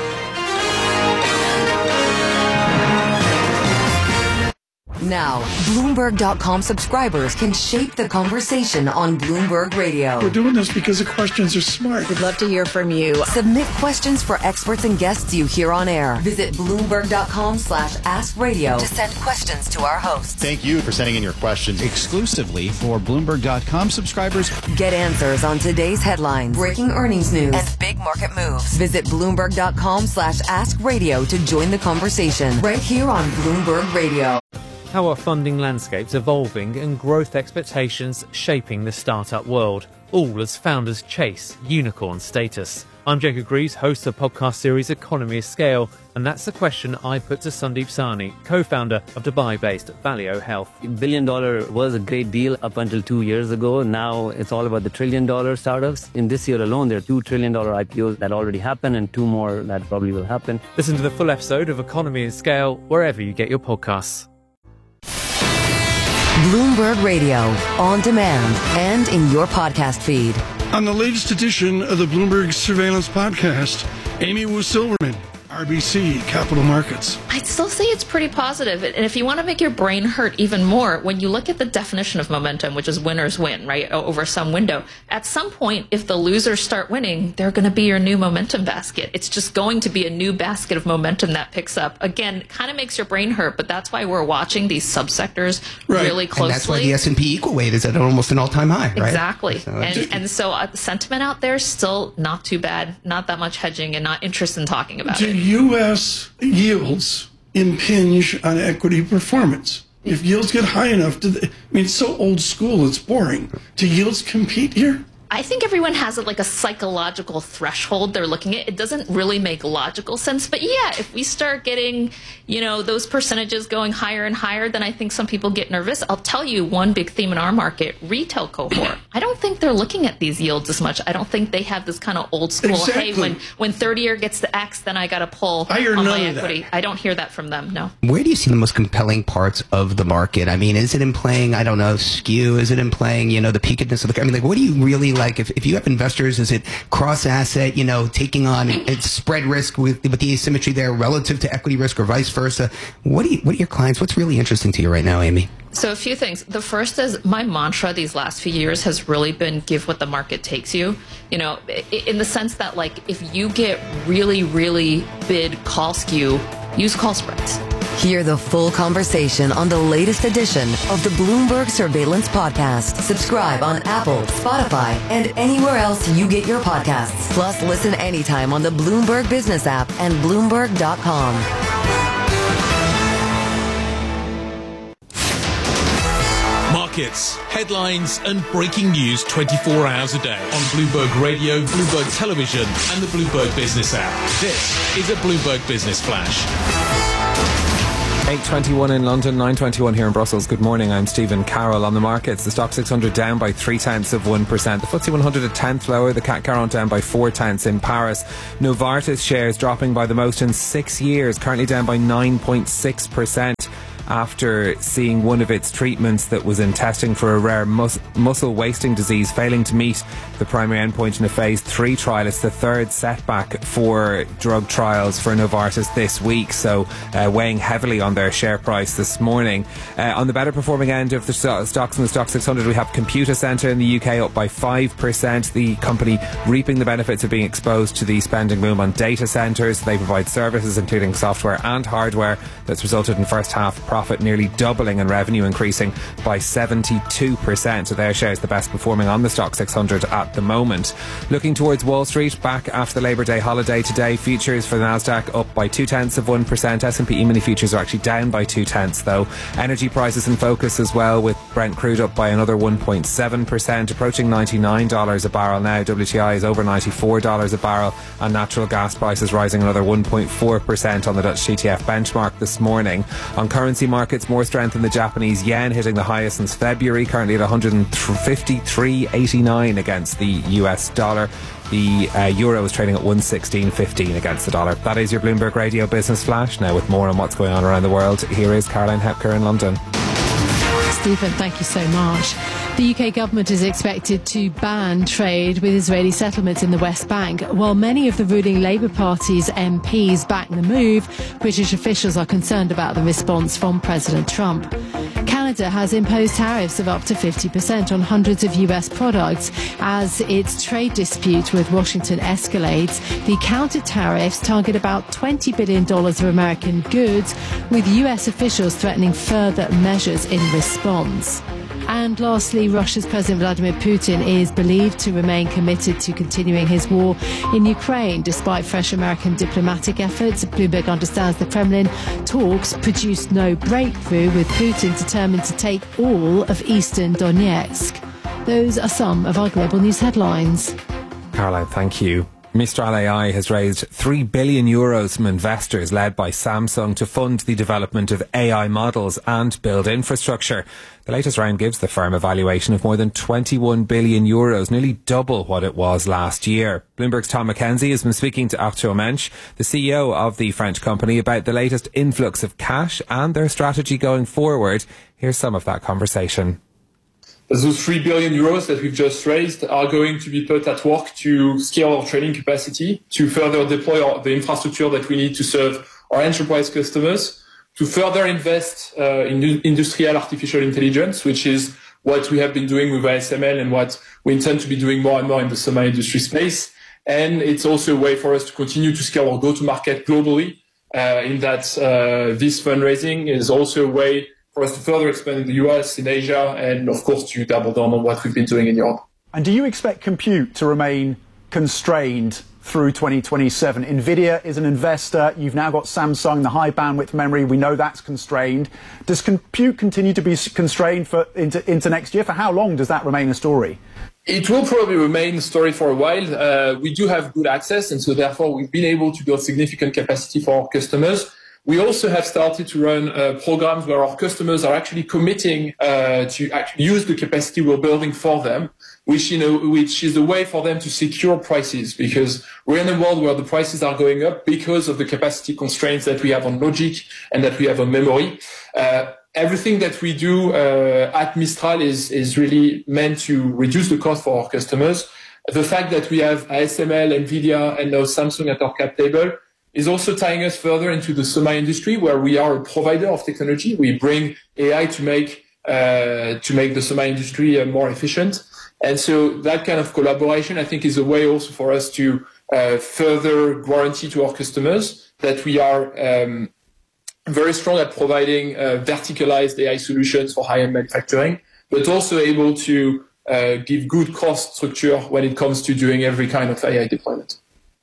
Now, Bloomberg dot com subscribers can shape the conversation on Bloomberg Radio. We're doing this because the questions are smart. We'd love to hear from you. Submit questions for experts and guests you hear on air. Visit Bloomberg dot com slash ask radio to send questions to our hosts. Thank you for sending in your questions exclusively for Bloomberg dot com subscribers. Get answers on today's headlines, breaking earnings news, and big market moves. Visit Bloomberg dot com slash ask radio to join the conversation right here on Bloomberg Radio. How are funding landscapes evolving and growth expectations shaping the startup world, all as founders chase unicorn status? I'm Jacob Greaves, host of the podcast series Economy of Scale, and that's the question I put to Sandeep Sahni, co-founder of Dubai-based Valeo Health. Billion dollar was a great deal up until two years ago. Now it's all about the trillion dollar startups. In this year alone, there are two trillion dollar I P Os that already happened and two more that probably will happen. Listen to the full episode of Economy of Scale wherever you get your podcasts. Bloomberg Radio, on demand and in your podcast feed. On the latest edition of the Bloomberg Surveillance Podcast, Amy Wu Silverman, R B C Capital Markets. I'd still say it's pretty positive. And if you want to make your brain hurt even more, when you look at the definition of momentum, which is winners win, right, over some window, at some point, if the losers start winning, they're going to be your new momentum basket. It's just going to be a new basket of momentum that picks up. Again, it kind of makes your brain hurt, but that's why we're watching these subsectors right. really closely. And that's why the S and P equal weight is at almost an all-time high, right? Exactly. So, and, and so uh, the sentiment out there is still not too bad, not that much hedging, and not interested in talking about Do it. U S yields impinge on equity performance? If yields get high enough, do they, I mean, it's so old school, it's boring. Do yields compete here? I think everyone has like a psychological threshold they're looking at. It doesn't really make logical sense. But yeah, if we start getting, you know, those percentages going higher and higher, then I think some people get nervous. I'll tell you one big theme in our market, retail cohort. I don't think they're looking at these yields as much. I don't think they have this kind of old school, exactly. hey, when, when thirty year gets to X, then I got to pull I hear on none my of equity. That. I don't hear that from them, no. Where do you see the most compelling parts of the market? I mean, is it in playing, I don't know, skew? Is it in playing, you know, the peakedness of the, I mean, like, what do you really like? like? If, if you have investors, is it cross-asset, you know, taking on it's spread risk with, with the asymmetry there relative to equity risk or vice versa? What do you, what are your clients? What's really interesting to you right now, Amy? So a few things. The first is my mantra these last few years has really been give what the market takes you. You know, in the sense that, like, if you get really, really bid call skew, use call spreads. Hear the full conversation on the latest edition of the Bloomberg Surveillance Podcast. Subscribe on Apple, Spotify, and anywhere else you get your podcasts. Plus, listen anytime on the Bloomberg Business app and Bloomberg dot com. Markets, headlines and breaking news twenty-four hours a day on Bloomberg Radio, Bloomberg Television and the Bloomberg Business app. This is a Bloomberg Business Flash. eight twenty-one in London, nine twenty-one here in Brussels. Good morning, I'm Stephen Carroll. On the markets, the stock six hundred down by three tenths of one percent. The F T S E one hundred a tenth lower, the C A C quarante down by four tenths in Paris. Novartis shares dropping by the most in six years, currently down by nine point six percent. After seeing one of its treatments that was in testing for a rare mus- muscle wasting disease failing to meet the primary endpoint in a phase three trial. It's the third setback for drug trials for Novartis this week, so uh, weighing heavily on their share price this morning. Uh, on the better performing end of the st- stocks in the stock six hundred, we have Computercentre in the U K up by five percent. The company reaping the benefits of being exposed to the spending boom on data centres. They provide services including software and hardware that's resulted in first half profit nearly doubling and revenue increasing by seventy-two percent. So their share is the best performing on the stock six hundred at the moment. Looking towards Wall Street, back after the Labour Day holiday today, futures for the Nasdaq up by two tenths of one percent. S and P E-mini futures are actually down by two tenths though. Energy prices in focus as well, with Brent crude up by another one point seven percent, approaching ninety-nine dollars a barrel now. W T I is over ninety-four dollars a barrel, and natural gas prices rising another one point four percent on the Dutch T T F benchmark this morning. On currency markets, more strength in the Japanese yen, hitting the highest since February, currently at one hundred fifty-three eighty-nine against the U S dollar. The uh, euro is trading at one sixteen fifteen against the dollar. That is your Bloomberg Radio Business Flash. Now, with more on what's going on around the world, here is Caroline Hepker in London. Stephen, thank you so much. The U K government is expected to ban trade with Israeli settlements in the West Bank. While many of the ruling Labour Party's M Ps back the move, British officials are concerned about the response from President Trump. Canada has imposed tariffs of up to fifty percent on hundreds of U S products as its trade dispute with Washington escalates. The counter tariffs target about twenty billion dollars of American goods, with U S officials threatening further measures in response. And lastly, Russia's President Vladimir Putin is believed to remain committed to continuing his war in Ukraine despite fresh American diplomatic efforts. Bloomberg understands the Kremlin talks produced no breakthrough, with Putin determined to take all of eastern Donetsk. Those are some of our global news headlines. Caroline, thank you. Mistral A I has raised three billion euros from investors led by Samsung to fund the development of A I models and build infrastructure. The latest round gives the firm a valuation of more than twenty-one billion euros, nearly double what it was last year. Bloomberg's Tom McKenzie has been speaking to Arthur Mensch, the C E O of the French company, about the latest influx of cash and their strategy going forward. Here's some of that conversation. Those three billion euros that we've just raised are going to be put at work to scale our training capacity, to further deploy our, the infrastructure that we need to serve our enterprise customers, to further invest uh, in industrial artificial intelligence, which is what we have been doing with A S M L and what we intend to be doing more and more in the semi-industry space. And it's also a way for us to continue to scale our go-to-market globally, uh, in that uh, this fundraising is also a way for us to further expand in the U S, in Asia, and of course to double down on what we've been doing in Europe. And do you expect compute to remain constrained through twenty twenty-seven? Nvidia is an investor. You've now got Samsung, the high bandwidth memory. We know that's constrained. Does compute continue to be constrained for into, into next year? For how long does that remain a story? It will probably remain a story for a while. Uh, we do have good access, and so therefore we've been able to build significant capacity for our customers. We also have started to run uh, programs where our customers are actually committing uh, to actually use the capacity we're building for them, which, you know, which is a way for them to secure prices, because we're in a world where the prices are going up because of the capacity constraints that we have on logic and that we have on memory. Uh, everything that we do uh, at Mistral is, is really meant to reduce the cost for our customers. The fact that we have A S M L, NVIDIA, and now Samsung at our cap table is also tying us further into the semi industry, where we are a provider of technology. We bring A I to make uh, to make the semi industry uh, more efficient. And so that kind of collaboration, I think, is a way also for us to uh, further guarantee to our customers that we are um, very strong at providing uh, verticalized A I solutions for high-end manufacturing, but also able to uh, give good cost structure when it comes to doing every kind of A I deployment.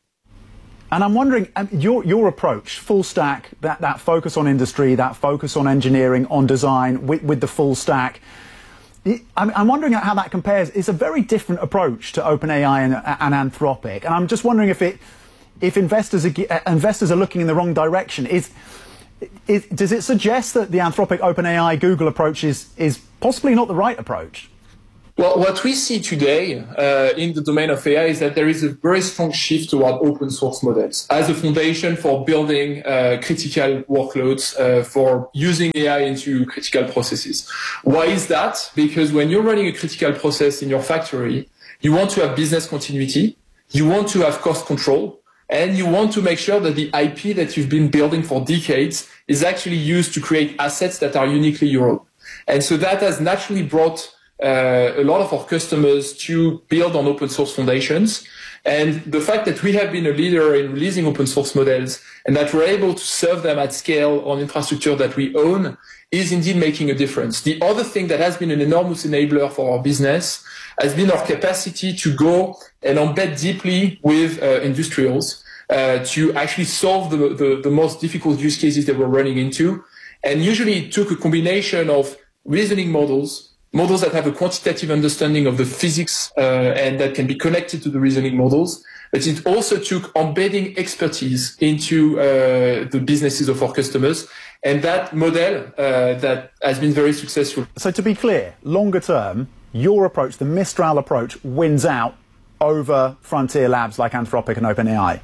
And I'm wondering, um, your your approach, full stack, that, that focus on industry, that focus on engineering, on design, with, with the full stack, I'm, I'm wondering how that compares. It's a very different approach to OpenAI and, and Anthropic. And I'm just wondering if it, if investors are, investors are looking in the wrong direction. Is, is, does it suggest that the Anthropic, OpenAI, Google approach is, is possibly not the right approach? Well, what we see today uh, in the domain of A I is that there is a very strong shift toward open source models as a foundation for building uh, critical workloads, uh, for using A I into critical processes. Why is that? Because when you're running a critical process in your factory, you want to have business continuity, you want to have cost control, and you want to make sure that the I P that you've been building for decades is actually used to create assets that are uniquely your own. And so that has naturally brought Uh, a lot of our customers to build on open source foundations. And the fact that we have been a leader in releasing open source models and that we're able to serve them at scale on infrastructure that we own is indeed making a difference. The other thing that has been an enormous enabler for our business has been our capacity to go and embed deeply with uh, industrials uh, to actually solve the, the, the most difficult use cases that we're running into. And usually it took a combination of reasoning models, models that have a quantitative understanding of the physics uh, and that can be connected to the reasoning models. But it also took embedding expertise into uh, the businesses of our customers. And that model uh, that has been very successful. So to be clear, longer term, your approach, the Mistral approach, wins out over frontier labs like Anthropic and OpenAI?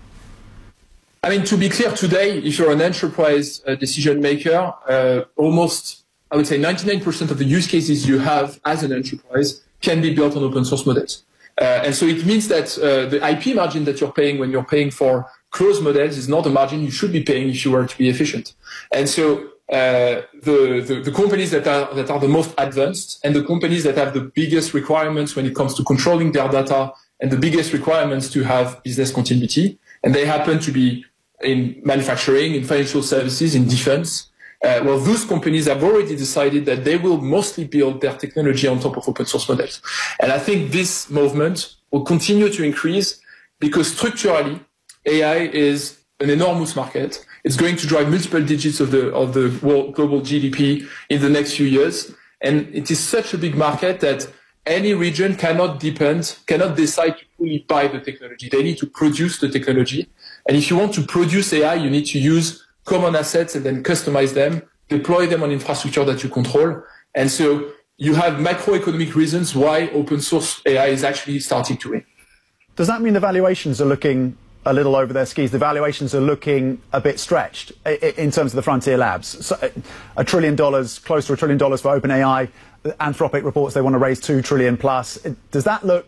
I mean, to be clear, today, if you're an enterprise uh, decision maker, uh, almost I would say ninety-nine percent of the use cases you have as an enterprise can be built on open source models. Uh, and so it means that uh, the I P margin that you're paying when you're paying for closed models is not a margin you should be paying if you were to be efficient. And so uh, the, the, the companies that are, that are the most advanced and the companies that have the biggest requirements when it comes to controlling their data and the biggest requirements to have business continuity, and they happen to be in manufacturing, in financial services, in defense, Uh, well, those companies have already decided that they will mostly build their technology on top of open source models. And I think this movement will continue to increase because structurally, A I is an enormous market. It's going to drive multiple digits of the, of the world, global G D P in the next few years. And it is such a big market that any region cannot depend, cannot decide to fully buy the technology. They need to produce the technology. And if you want to produce A I, you need to use common assets and then customize them, deploy them on infrastructure that you control. And so you have macroeconomic reasons why open source A I is actually starting to win. Does that mean the valuations are looking a little over their skis? The valuations are looking a bit stretched in terms of the frontier labs. So a trillion dollars, close to a trillion dollars for OpenAI. Anthropic reports they want to raise two trillion plus. Does that look,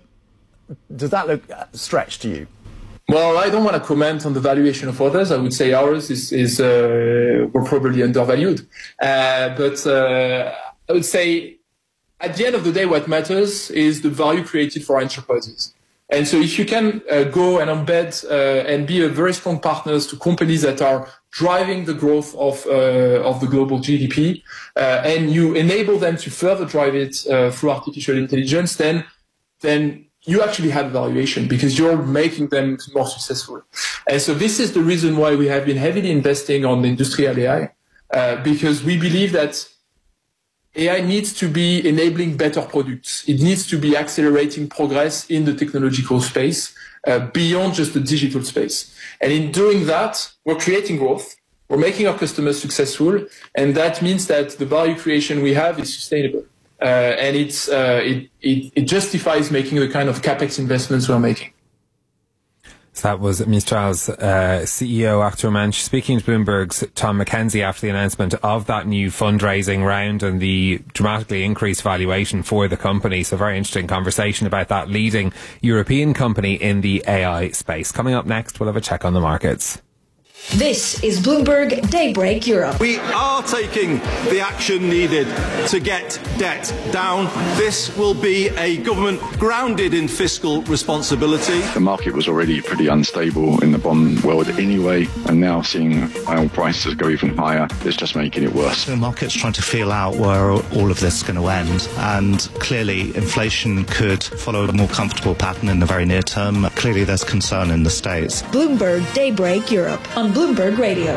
does that look stretched to you? Well, I don't want to comment on the valuation of others. I would say ours is, is uh, we're probably undervalued. Uh, but uh, I would say at the end of the day, what matters is the value created for enterprises. And so if you can uh, go and embed uh, and be a very strong partners to companies that are driving the growth of, uh, of the global G D P, uh, and you enable them to further drive it uh, through artificial intelligence, then, then you actually have a valuation because you're making them more successful. And so this is the reason why we have been heavily investing on industrial A I, uh, because we believe that A I needs to be enabling better products. It needs to be accelerating progress in the technological space, uh, beyond just the digital space. And in doing that, we're creating growth. We're making our customers successful. And that means that the value creation we have is sustainable. Uh, and it's, uh, it, it, it justifies making the kind of capex investments we're making. So that was Mistral's uh, C E O, Arthur Mensch, speaking to Bloomberg's Tom McKenzie after the announcement of that new fundraising round and the dramatically increased valuation for the company. So very interesting conversation about that leading European company in the A I space. Coming up next, we'll have a check on the markets. This is Bloomberg Daybreak Europe. We are taking the action needed to get debt down. This will be a government grounded in fiscal responsibility. The market was already pretty unstable in the bond world anyway, and now seeing oil prices go even higher is just making it worse. The market's trying to feel out where all of this is going to end, and clearly inflation could follow a more comfortable pattern in the very near term. Clearly there's concern in the States. Bloomberg Daybreak Europe on Bloomberg Radio.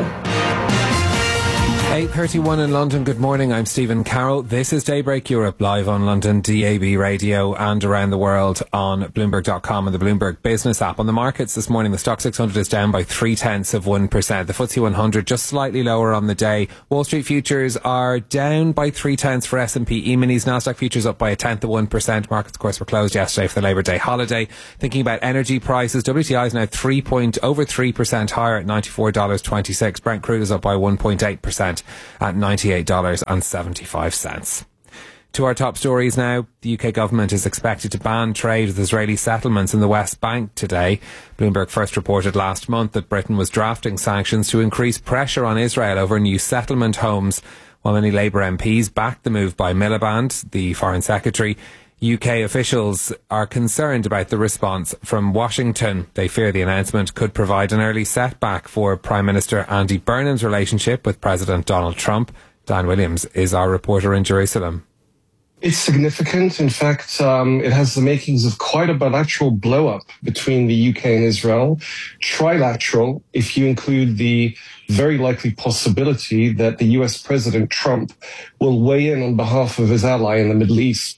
eight thirty-one in London. Good morning. I'm Stephen Carroll. This is Daybreak Europe, live on London D A B radio and around the world on Bloomberg dot com and the Bloomberg Business app. On the markets this morning, the Stock six hundred is down by three tenths of one percent. The F T S E one hundred just slightly lower on the day. Wall Street futures are down by three tenths for S and P E-minis. Nasdaq futures up by a tenth of one percent. Markets, of course, were closed yesterday for the Labour Day holiday. Thinking about energy prices, W T I is now three point over three percent higher at ninety-four dollars twenty-six. Brent crude is up by one point eight percent at ninety-eight dollars seventy-five. To our top stories now. The U K government is expected to ban trade with Israeli settlements in the West Bank today. Bloomberg first reported last month that Britain was drafting sanctions to increase pressure on Israel over new settlement homes. While many Labour M Ps backed the move by Miliband, the Foreign Secretary, U K officials are concerned about the response from Washington. They fear the announcement could provide an early setback for Prime Minister Andy Burnham's relationship with President Donald Trump. Dan Williams is our reporter in Jerusalem. It's significant. In fact, um, it has the makings of quite a bilateral blow-up between the U K and Israel. Trilateral, if you include the very likely possibility that the U S President Trump will weigh in on behalf of his ally in the Middle East.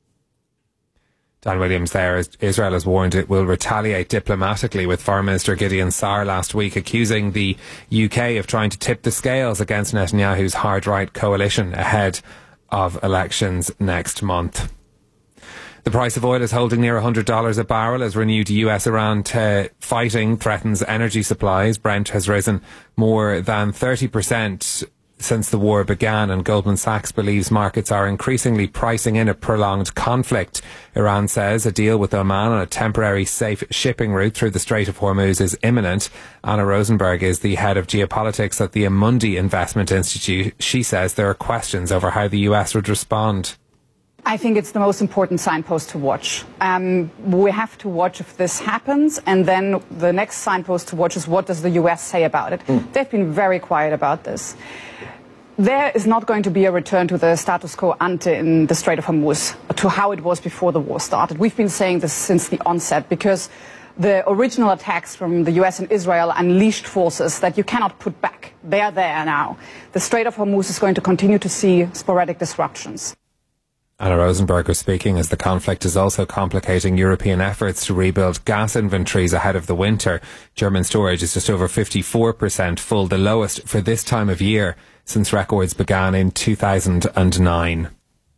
Dan Williams there. Israel has warned it will retaliate diplomatically, with Foreign Minister Gideon Saar last week accusing the U K of trying to tip the scales against Netanyahu's hard-right coalition ahead of elections next month. The price of oil is holding near one hundred dollars a barrel as renewed U S-Iran t- fighting threatens energy supplies. Brent has risen more than thirty percent since the war began, and Goldman Sachs believes markets are increasingly pricing in a prolonged conflict. Iran says a deal with Oman on a temporary safe shipping route through the Strait of Hormuz is imminent. Anna Rosenberg is the head of geopolitics at the Amundi Investment Institute. She says there are questions over how the U S would respond. I think it's the most important signpost to watch. Um, we have to watch if this happens, and then the next signpost to watch is what does the U S say about it. Mm. They've been very quiet about this. There is not going to be a return to the status quo ante in the Strait of Hormuz, to how it was before the war started. We've been saying this since the onset, because the original attacks from the U S and Israel unleashed forces that you cannot put back. They are there now. The Strait of Hormuz is going to continue to see sporadic disruptions. Anna Rosenberg was speaking as the conflict is also complicating European efforts to rebuild gas inventories ahead of the winter. German storage is just over fifty-four percent full, the lowest for this time of year since records began in two thousand nine.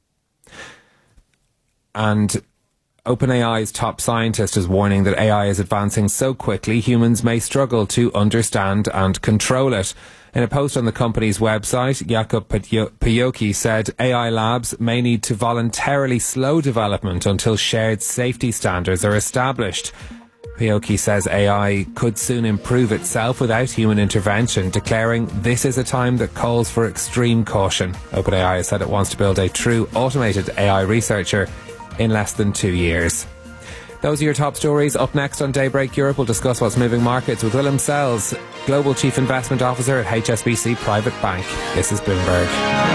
And OpenAI's top scientist is warning that A I is advancing so quickly humans may struggle to understand and control it. In a post on the company's website, Jakub Pioki said A I labs may need to voluntarily slow development until shared safety standards are established. Pioki says A I could soon improve itself without human intervention, declaring this is a time that calls for extreme caution. OpenAI has said it wants to build a true automated A I researcher in less than two years. Those are your top stories. Up next on Daybreak Europe, we'll discuss what's moving markets with Willem Sells, Global Chief Investment Officer at H S B C Private Bank. This is Bloomberg.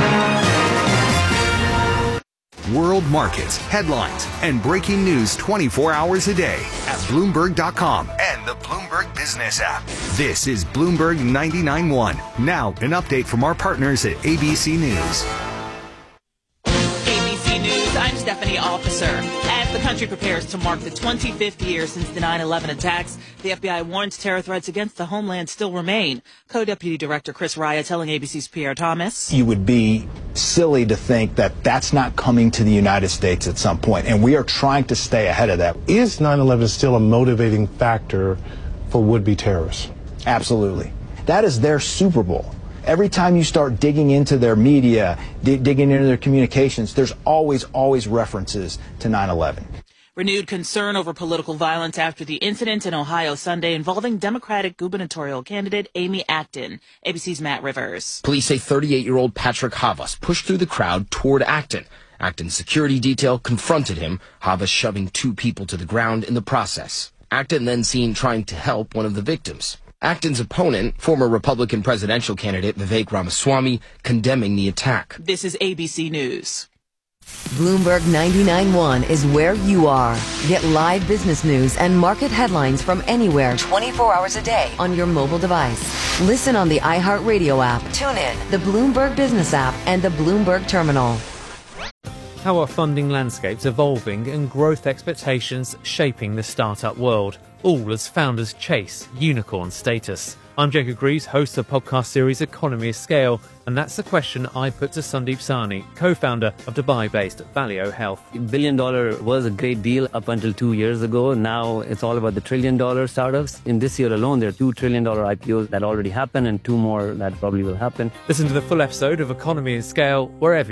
World markets, headlines, and breaking news twenty-four hours a day at Bloomberg dot com and the Bloomberg Business app. This is Bloomberg ninety-nine point one. Now, an update from our partners at A B C News. A B C News, I'm Stephanie Officer. As the country prepares to mark the twenty-fifth year since the nine eleven attacks, the F B I warns terror threats against the homeland still remain. Co-Deputy Director Chris Raya telling A B C's Pierre Thomas. You would be silly to think that that's not coming to the United States at some point, and we are trying to stay ahead of that. Is nine eleven still a motivating factor for would-be terrorists. Absolutely. That is their Super Bowl. Every time you start digging into their media, di- digging into their communications, there's always, always references to nine eleven. Renewed concern over political violence after the incident in Ohio Sunday involving Democratic gubernatorial candidate Amy Acton. A B C's Matt Rivers. Police say thirty-eight-year-old Patrick Havas pushed through the crowd toward Acton. Acton's security detail confronted him, Havas shoving two people to the ground in the process. Acton then seen trying to help one of the victims. Acton's opponent, former Republican presidential candidate Vivek Ramaswamy, condemning the attack. This is A B C News. Bloomberg ninety-nine point one is where you are. Get live business news and market headlines from anywhere twenty-four hours a day on your mobile device. Listen on the iHeartRadio app, tune in, the Bloomberg Business app, and the Bloomberg Terminal. How are funding landscapes evolving and growth expectations shaping the startup world? All as founders chase unicorn status. I'm Jacob Greaves, host of the podcast series Economy of Scale, and that's the question I put to Sandeep Sahni, co-founder of Dubai-based Valeo Health. Billion dollar was a great deal up until two years ago. Now it's all about the trillion dollar startups. In this year alone, there are two trillion dollar I P Os that already happened and two more that probably will happen. Listen to the full episode of Economy of Scale wherever